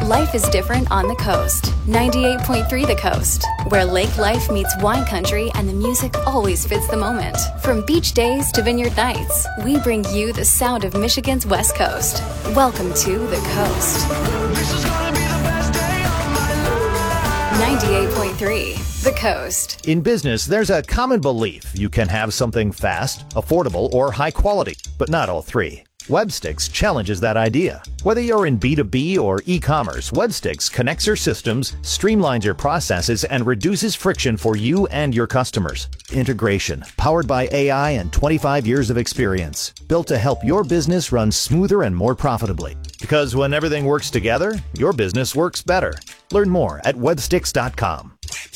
Life is different on the coast. 98.3 The Coast, where lake life meets wine country and the music always fits the moment. From beach days to vineyard nights, we bring you the sound of Michigan's West Coast. Welcome to The Coast. 98.3 The Coast. In business, there's a common belief you can have something fast, affordable, or high quality, but not all three. Webstix challenges that idea. Whether you're in B2B or e-commerce, Webstix connects your systems, streamlines your processes, and reduces friction for you and your customers. Integration, powered by AI and 25 years of experience, built to help your business run smoother and more profitably. Because when everything works together, your business works better. Learn more at webstix.com.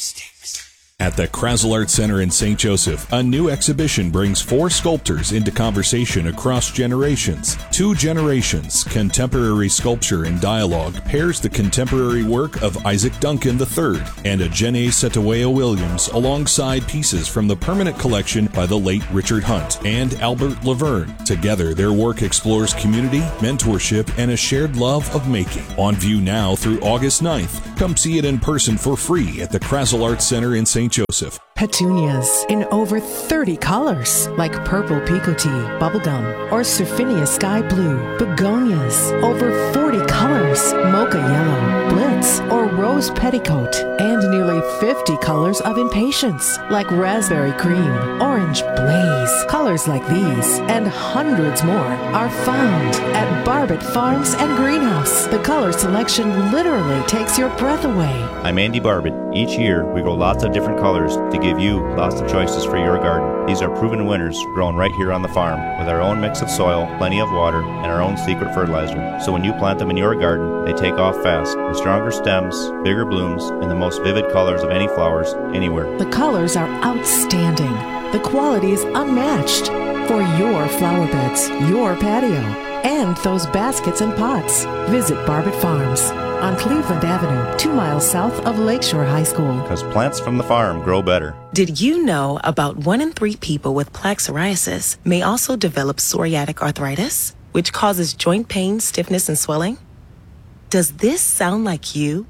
At the Krasl Art Center in St. Joseph, a new exhibition brings 4 sculptors into conversation across generations. 2 generations, contemporary sculpture and dialogue pairs the contemporary work of Isaac Duncan III and Ajene Setawaya Williams alongside pieces from the permanent collection by the late Richard Hunt and Albert Laverne. Together, their work explores community, mentorship, and a shared love of making. On view now through August 9th. Come see it in person for free at the Krasl Art Center in St. Joseph. Petunias in over 30 colors, like purple picotee, bubblegum, or Surfinia sky blue. Begonias, over 40 colors, mocha yellow, blitz, or rose petticoat. And nearly 50 colors of impatiens, like raspberry cream, orange blaze. Colors like these, and hundreds more, are found at Barbet Farms and Greenhouse. The color selection literally takes your breath away. I'm Andy Barbet. Each year, we grow lots of different colors to give you lots of choices for your garden. These are proven winners grown right here on the farm with our own mix of soil, plenty of water, and our own secret fertilizer. So when you plant them in your garden, they take off fast with stronger stems, bigger blooms, and the most vivid colors of any flowers anywhere. The colors are outstanding. The quality is unmatched for your flower beds, your patio, and those baskets and pots. Visit Barbet Farms on Cleveland Avenue, 2 miles south of Lakeshore High School. Because plants from the farm grow better. Did you know about 1 in 3 people with plaque psoriasis may also develop psoriatic arthritis, which causes joint pain, stiffness, and swelling? Does this sound like you?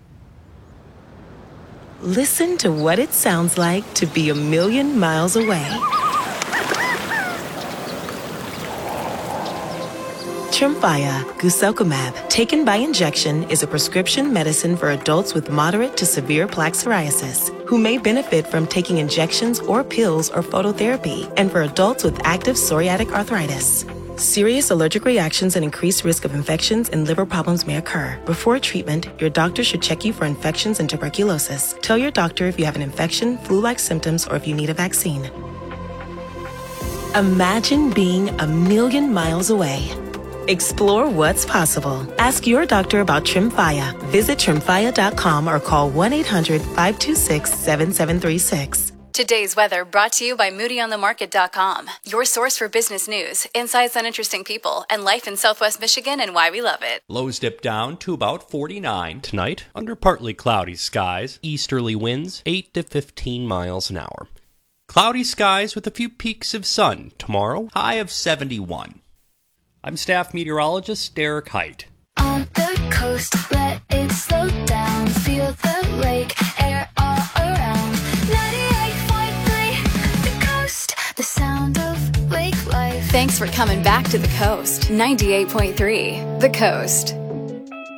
Listen to what it sounds like to be a million miles away. Tremfya guselkumab, taken by injection, is a prescription medicine for adults with moderate to severe plaque psoriasis who may benefit from taking injections or pills or phototherapy, and for adults with active psoriatic arthritis. Serious allergic reactions and increased risk of infections and liver problems may occur. Before treatment, your doctor should check you for infections and tuberculosis. Tell your doctor if you have an infection, flu-like symptoms, or if you need a vaccine. Imagine being a million miles away. Explore what's possible. Ask your doctor about Tremfya. Visit Tremfya.com or call 1-800-526-7736. Today's weather brought to you by MoodyOnTheMarket.com, your source for business news, insights on interesting people, and life in Southwest Michigan and why we love it. Lows dip down to about 49 tonight, under partly cloudy skies, easterly winds 8 to 15 miles an hour. Cloudy skies with a few peaks of sun tomorrow, high of 71. I'm staff meteorologist Derek Height. On the coast, let it slow down. Feel the lake, air all around. 98.3, the coast, the sound of lake life. Thanks for coming back to The Coast. 98.3 The Coast.